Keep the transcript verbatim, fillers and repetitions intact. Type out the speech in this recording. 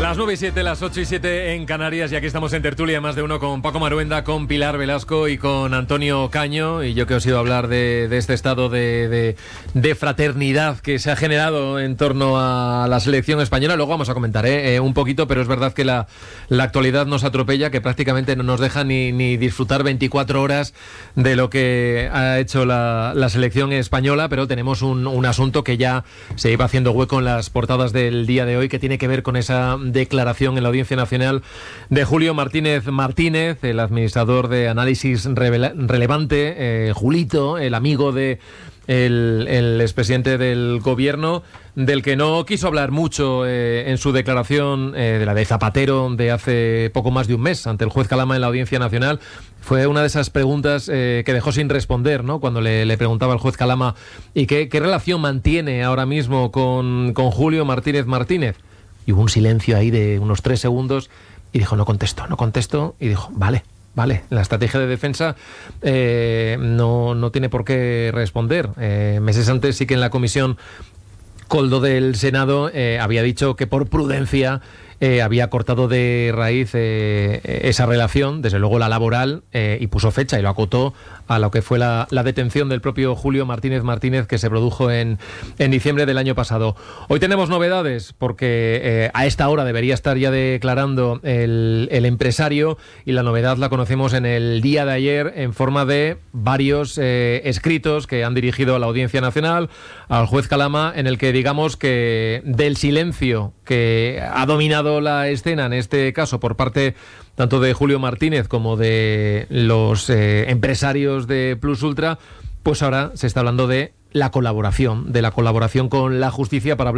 Las nueve y siete, las ocho y siete en Canarias, y aquí estamos en tertulia más de uno con Paco Maruenda, con Pilar Velasco y con Antonio Caño. Y yo que os he ido a hablar de, de este estado de, de, de fraternidad que se ha generado en torno a la selección española. Luego vamos a comentar ¿eh? Eh, un poquito, pero es verdad que la, la actualidad nos atropella, que prácticamente no nos deja ni, ni disfrutar veinticuatro horas de lo que ha hecho la, la selección española. Pero tenemos un, un asunto que ya se iba haciendo hueco en las portadas del día de hoy, que tiene que ver con esa declaración en la Audiencia Nacional de Julio Martínez Martínez, el administrador de Análisis Revela- Relevante, eh, Julito, el amigo de el, el expresidente del gobierno, del que no quiso hablar mucho eh, en su declaración eh, de la de Zapatero de hace poco más de un mes ante el juez Calama en la Audiencia Nacional. Fue una de esas preguntas eh, que dejó sin responder, ¿no? Cuando le, le preguntaba al juez Calama ¿y qué, qué relación mantiene ahora mismo con, con Julio Martínez Martínez? Y hubo un silencio ahí de unos tres segundos y dijo, no contesto, no contesto. Y dijo, vale, vale, la estrategia de defensa eh, no, no tiene por qué responder. Eh, meses antes sí que en la comisión Coldo del Senado eh, había dicho que por prudencia eh, había cortado de raíz eh, esa relación, desde luego la laboral, eh, y puso fecha y lo acotó a lo que fue la, la detención del propio Julio Martínez Martínez, que se produjo en, en diciembre del año pasado. Hoy tenemos novedades porque eh, a esta hora debería estar ya declarando el, el empresario, y la novedad la conocemos en el día de ayer en forma de varios eh, escritos que han dirigido a la Audiencia Nacional, al juez Calama, en el que digamos que del silencio que ha dominado la escena, en este caso por parte tanto de Julio Martínez como de los eh, empresarios de Plus Ultra, pues ahora se está hablando de la colaboración, de la colaboración con la justicia para hablar